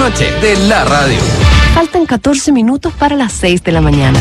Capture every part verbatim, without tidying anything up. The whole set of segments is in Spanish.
noche de la radio. Faltan catorce minutos para las seis de la mañana.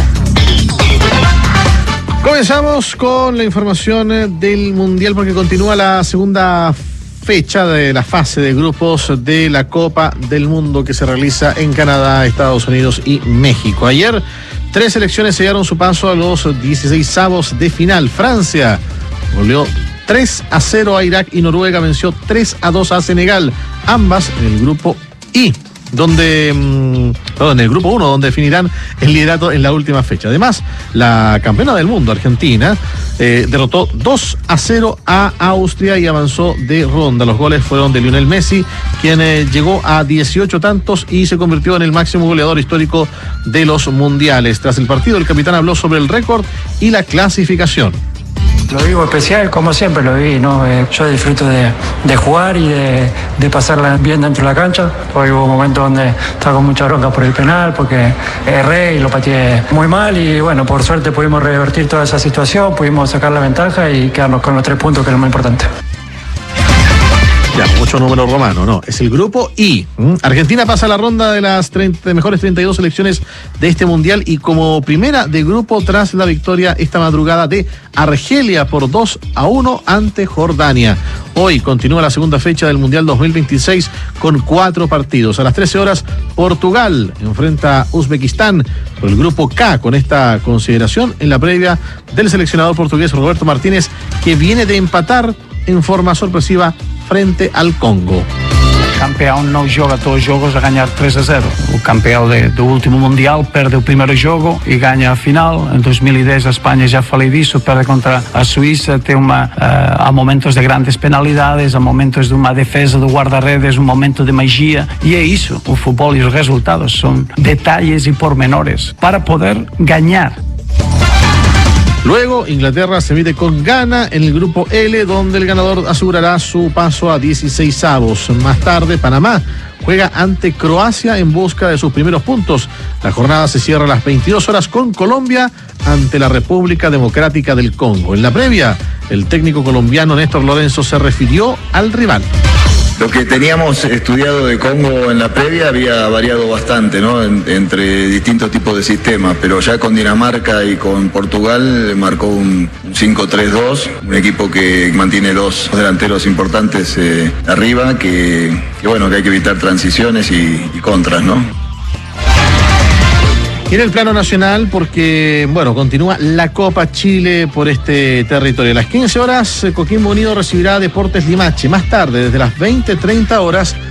Comenzamos con la información del Mundial porque continúa la segunda fecha de la fase de grupos de la Copa del Mundo que se realiza en Canadá, Estados Unidos y México. Ayer, tres selecciones sellaron su paso a los dieciseisavos de final. Francia goleó tres a cero a Irak y Noruega venció tres a dos a Senegal, ambas en el grupo I, donde, perdón, en el grupo uno, donde definirán el liderato en la última fecha. Además, la campeona del mundo, Argentina, eh, derrotó dos a cero a Austria y avanzó de ronda. Los goles fueron de Lionel Messi, quien eh, llegó a dieciocho tantos y se convirtió en el máximo goleador histórico de los mundiales. Tras el partido, el capitán habló sobre el récord y la clasificación. Lo vivo especial, como siempre lo viví, ¿no? Eh, yo disfruto de, de jugar y de, de pasarla bien dentro de la cancha. Hoy hubo momentos donde estaba con mucha bronca por el penal, porque erré y lo pateé muy mal y bueno, por suerte pudimos revertir toda esa situación, pudimos sacar la ventaja y quedarnos con los tres puntos, que es lo más importante. Ya, mucho número romano, no, es el grupo I. ¿Mm? Argentina pasa a la ronda de las treinta, mejores treinta y dos selecciones de este mundial y como primera de grupo tras la victoria esta madrugada de Argelia por dos a uno ante Jordania. Hoy continúa la segunda fecha del Mundial dos mil veintiséis con cuatro partidos. A las trece horas, Portugal enfrenta a Uzbekistán por el grupo K, con esta consideración en la previa del seleccionador portugués Roberto Martínez, que viene de empatar en forma sorpresiva frente al Congo. O campeão não joga todos os jogos a ganhar três a zero. O campeão de, do último Mundial perde o primeiro jogo e ganha a final. Em dois mil e dez a Espanha, já falei disso, perde contra a Suíça. Tem uma, uh, há momentos de grandes penalidades, há momentos de uma defesa do guarda-redes, um momento de magia. E é isso, o futebol e os resultados são detalhes e pormenores para poder ganhar. Luego, Inglaterra se mide con Ghana en el grupo L, donde el ganador asegurará su paso a dieciseisavos. Más tarde, Panamá juega ante Croacia en busca de sus primeros puntos. La jornada se cierra a las veintidós horas con Colombia ante la República Democrática del Congo. En la previa, el técnico colombiano Néstor Lorenzo se refirió al rival. Lo que teníamos estudiado de Congo en la previa había variado bastante, ¿no? En, entre distintos tipos de sistemas, pero ya con Dinamarca y con Portugal marcó un cinco tres dos, un equipo que mantiene dos delanteros importantes eh, arriba, que, que bueno, que hay que evitar transiciones y, y contras, ¿no? Y en el plano nacional, porque, bueno, continúa la Copa Chile por este territorio. A las quince horas, Coquimbo Unido recibirá a Deportes Limache. Más tarde, desde las veinte treinta horas,